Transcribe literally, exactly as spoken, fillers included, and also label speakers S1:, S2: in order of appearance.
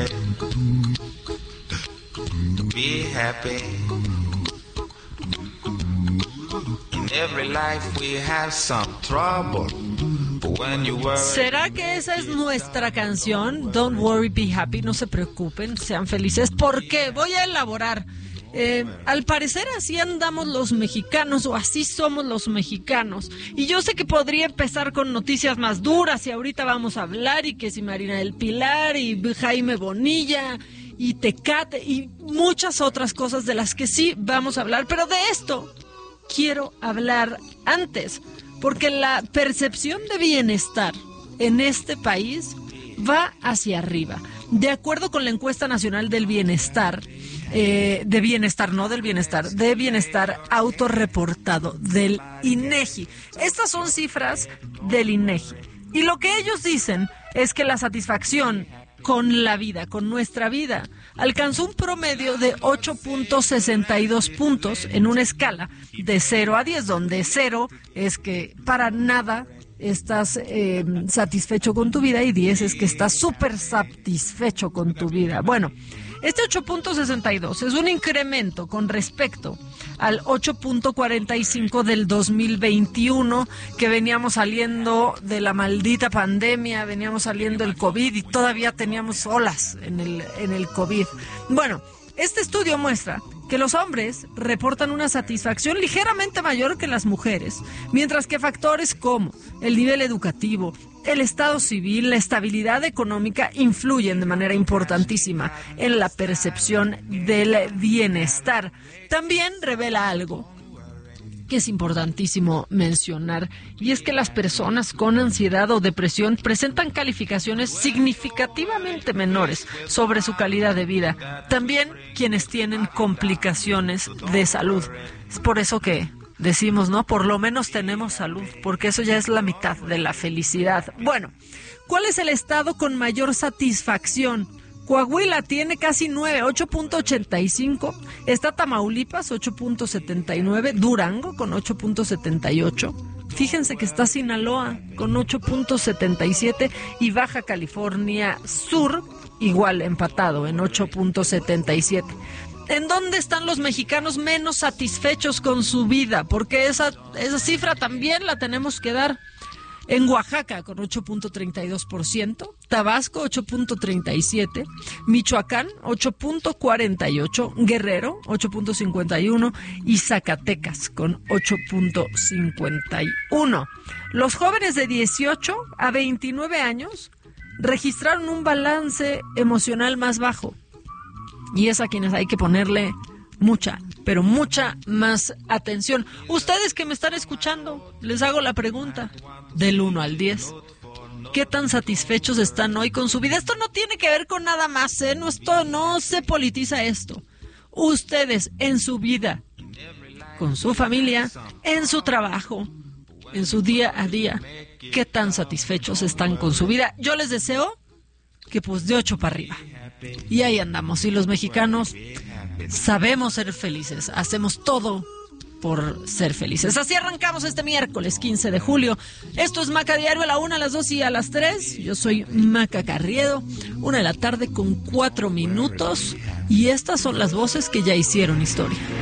S1: pray to be happy. In every life we have some trouble. But when you worry...
S2: ¿Será que esa es nuestra canción? Don't worry, be happy. No se preocupen, sean felices. ¿Por qué? Voy a elaborar. Eh, al parecer así andamos los mexicanos, o así somos los mexicanos. Y yo sé que podría empezar con noticias más duras, y ahorita vamos a hablar, y que si Marina del Pilar, y Jaime Bonilla, y Tecate, y muchas otras cosas de las que sí vamos a hablar. Pero de esto quiero hablar antes, porque la percepción de bienestar en este país va hacia arriba. De acuerdo con la encuesta nacional del bienestar, eh, de bienestar, no del bienestar, de bienestar autorreportado del INEGI. Estas son cifras del INEGI. Y lo que ellos dicen es que la satisfacción con la vida, con nuestra vida, alcanzó un promedio de ocho punto sesenta y dos puntos en una escala de cero a diez, donde cero es que para nada estás eh, satisfecho con tu vida y diez es que estás súper satisfecho con tu vida. Bueno, este ocho punto sesenta y dos es un incremento con respecto al ocho punto cuarenta y cinco del dos mil veintiuno, que veníamos saliendo de la maldita pandemia, veníamos saliendo del COVID y todavía teníamos olas en el, en el COVID. Bueno, este estudio muestra que los hombres reportan una satisfacción ligeramente mayor que las mujeres, mientras que factores como el nivel educativo, el estado civil, la estabilidad económica influyen de manera importantísima en la percepción del bienestar. También revela algo que es importantísimo mencionar, y es que las personas con ansiedad o depresión presentan calificaciones significativamente menores sobre su calidad de vida. También quienes tienen complicaciones de salud. Es por eso que decimos, ¿no? Por lo menos tenemos salud, porque eso ya es la mitad de la felicidad. Bueno, ¿cuál es el estado con mayor satisfacción? Coahuila tiene casi nueve, ocho punto ochenta y cinco. Está Tamaulipas, ocho punto setenta y nueve. Durango, con ocho punto setenta y ocho. Fíjense que está Sinaloa, con ocho punto setenta y siete. Y Baja California Sur, igual empatado, en ocho punto setenta y siete. ¿En dónde están los mexicanos menos satisfechos con su vida? Porque esa, esa cifra también la tenemos que dar. En Oaxaca, con ocho punto treinta y dos por ciento, Tabasco, ocho punto treinta y siete, Michoacán, ocho punto cuarenta y ocho, Guerrero, ocho punto cincuenta y uno y Zacatecas, con ocho punto cincuenta y uno. Los jóvenes de dieciocho a veintinueve años registraron un balance emocional más bajo, y es a quienes hay que ponerle mucha, pero mucha más atención. Ustedes que me están escuchando, les hago la pregunta, del uno al diez, ¿qué tan satisfechos están hoy con su vida? Esto no tiene que ver con nada más, ¿eh? No, esto, no se politiza esto. Ustedes en su vida, con su familia, en su trabajo, en su día a día, ¿qué tan satisfechos están con su vida? Yo les deseo que pues de ocho para arriba. Y ahí andamos. Y los mexicanos sabemos ser felices, hacemos todo por ser felices. Así arrancamos este miércoles quince de julio. Esto es Maca Diario, a la una, a las dos y a las tres. Yo soy Maca Carriedo. Una de la tarde con cuatro minutos. Y estas son las voces que ya hicieron historia.